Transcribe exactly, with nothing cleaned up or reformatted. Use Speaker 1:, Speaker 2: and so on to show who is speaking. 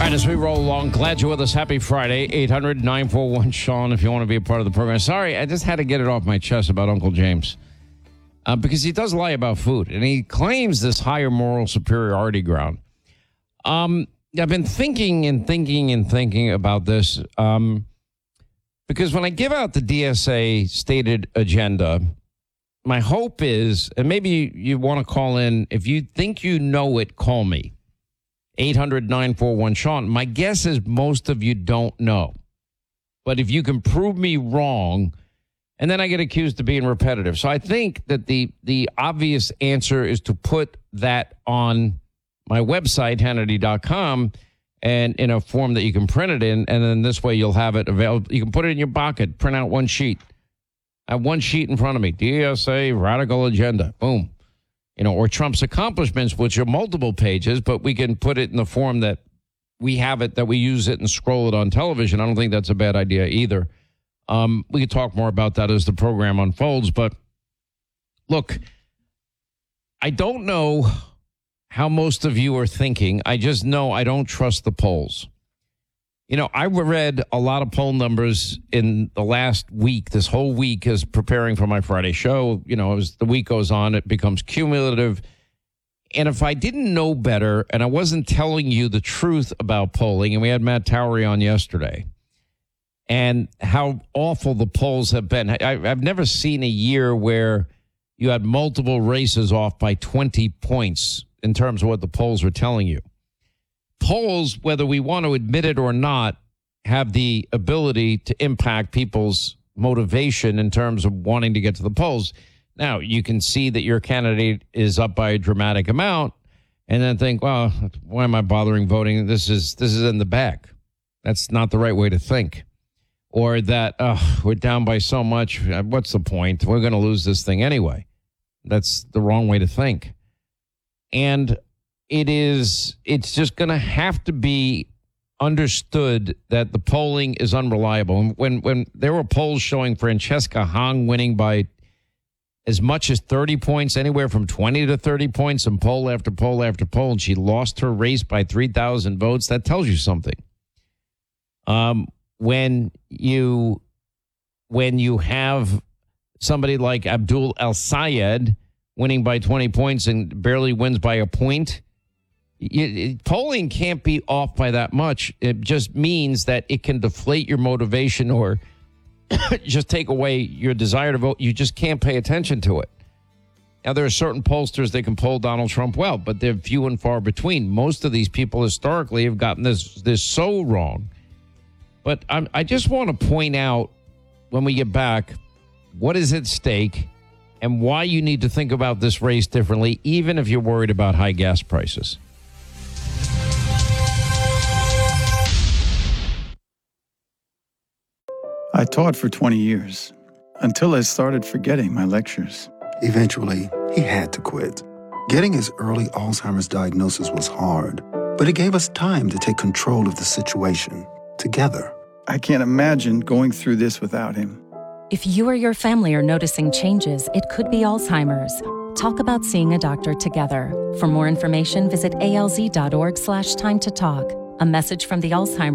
Speaker 1: right, as we roll along, glad you're with us. Happy Friday. eight hundred nine four one Sean if you want to be a part of the program. Sorry, I just had to get it off my chest about Uncle James. Uh, because he does lie about food, and he claims this higher moral superiority ground. Um, I've been thinking and thinking and thinking about this um, because when I give out the D S A stated agenda, my hope is, and maybe you, you want to call in, if you think you know it, call me. eight hundred nine four one Sean. My guess is most of you don't know. But if you can prove me wrong, and then I get accused of being repetitive. So I think that the the obvious answer is to put that on my website, Hannity dot com, and in a form that you can print it in, and then this way you'll have it available. You can put it in your pocket, print out one sheet. I have one sheet in front of me, D S A Radical Agenda, boom. You know, or Trump's accomplishments, which are multiple pages, but we can put it in the form that we have it, that we use it and scroll it on television. I don't think that's a bad idea either. Um, we could talk more about that as the program unfolds. But look, I don't know how most of you are thinking. I just know I don't trust the polls. You know, I read a lot of poll numbers in the last week, this whole week, as preparing for my Friday show. You know, as the week goes on, it becomes cumulative. And if I didn't know better and I wasn't telling you the truth about polling, and we had Matt Towery on yesterday, and how awful the polls have been. I, I've never seen a year where you had multiple races off by twenty points in terms of what the polls are telling you. Polls, whether we want to admit it or not, have the ability to impact people's motivation in terms of wanting to get to the polls. Now, you can see that your candidate is up by a dramatic amount and then think, well, why am I bothering voting? This is this is in the bag. That's not the right way to think. Or that, oh, we're down by so much. What's the point? We're going to lose this thing anyway. That's the wrong way to think. And it is, it's just going to have to be understood that the polling is unreliable. And when, when there were polls showing Francesca Hong winning by as much as thirty points, anywhere from twenty to thirty points, and poll after poll after poll, and she lost her race by three thousand votes, that tells you something. Um, when you when you have somebody like Abdul El-Sayed winning by twenty points and barely wins by a point, you, it, polling can't be off by that much. It just means that it can deflate your motivation or just take away your desire to vote. You just can't pay attention to it. Now, there are certain pollsters that can poll Donald Trump well, but they're few and far between. Most of these people historically have gotten this this so wrong. But I'm, I just want to point out when we get back what is at stake and why you need to think about this race differently, even if you're worried about high gas prices.
Speaker 2: I taught for twenty years until I started forgetting my lectures.
Speaker 3: Eventually, he had to quit. Getting his early Alzheimer's diagnosis was hard, but it gave us time to take control of the situation together.
Speaker 2: I can't imagine going through this without him.
Speaker 4: If you or your family are noticing changes, it could be Alzheimer's. Talk about seeing a doctor together. For more information, visit alz.org slash time to talk. A message from the Alzheimer's